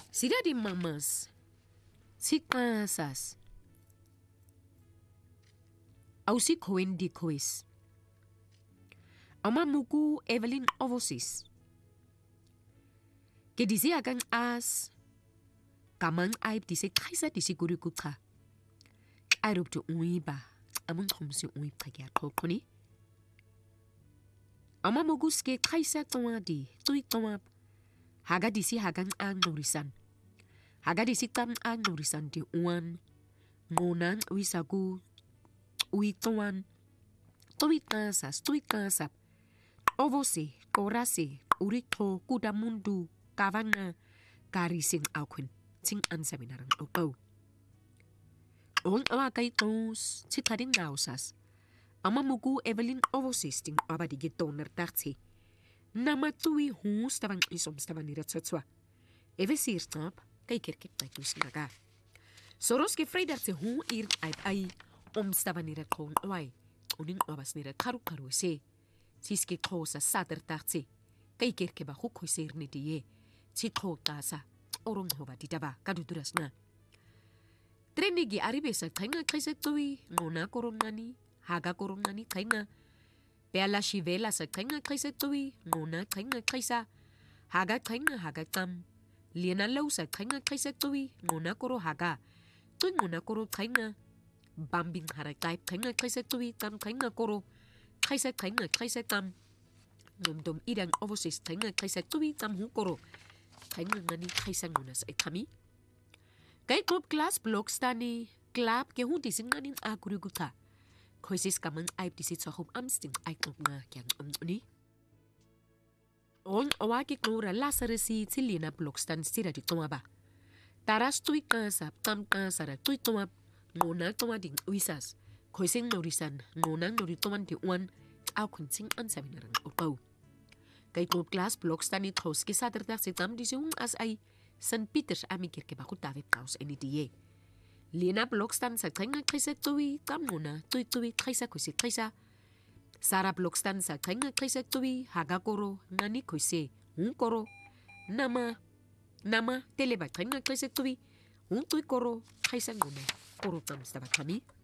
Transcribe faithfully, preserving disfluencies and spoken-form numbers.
Sida di mamas, si kasas, au si koen di koes. Ama muku Evelyn Ovosis. Ke disi agang as, kamang aib disi kaisa disi guru kuka. Arup tu uiba, amang kumsi uib kaya kokoni. Ama muku ske kaisa tonga di, tui tonga. Haga disi hagang ang nurisan. Haga disi tam ang nurisan di uan. Ngonan uisagu, ui tongan. Tui kasas, tui kasap. Ovosi, korasi, urito, kudamundu, kavanga, karising aukun, ting ansaminarang opo. On awa kay tos, titading nausas. Ama mugu Evelyn Ovosis ting abadigi toner tarti. Nama tui hus tabang isom stavanira tsotswa. Eve sirstap, kay kirkik taikus naga. Soros ke freidartse hu ir aib ai, om stavanira kong awai. Uning abas nira karu karu se. Siske kosa sater tartse. Kay kirke ba hukoy sir ni diye. Si kota orong hoba ditaba kaduduras na. Trenigi aribesa kainga kaisa tui ngona korongani, haga korongani kainga. Beala shivela sa kainga kaisa tui ngona kainga kaisa. Haga kainga haga tam. Liena lau sa kainga kaisa tui ngona koro haga. Tui ngona koro kainga. Bambing harak taip kainga kaisa tui tam kainga koro. Kaisa kainga kaisa tam. Ngomdom irang Ovosis kainga kaisa tui tam hukoro. Kainga ngani kaisa ngona sa ikami. Kay klub class blog stani club ke hundi singanin aguruguta. Koisis kamang aib disit sa home amsting ay klub nga kyang umuni. On awaki klura lasarisi tilina blog stan sira di tumaba. Taras tui kasap tam kasara tui tumab ngona tumading uisas. Koising norisan ngona norituman di uan au kunting ansaminarang upaw. Kay klub class blog stani tos kisaderdak si tam disiung as ay San Peters amikir ke baku tave paus eni die. Lena blogstan sa kainga kaisa tui tam ngona tui tui kaisa kusi kaisa. Sara blogstan sa kainga kaisa tui haga koro ngani kusi un koro. Nama nama teleba kainga kaisa tui un tui koro kaisa ngona koro tam staba kami.